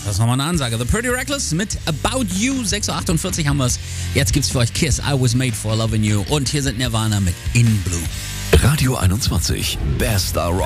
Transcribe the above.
Das ist nochmal eine Ansage. The Pretty Reckless mit About You. 6.48 Uhr haben wir es. Jetzt gibt's für euch Kiss, I Was Made for Loving You. Und hier sind Nirvana mit In Blue. Radio 21, Best Star Rock.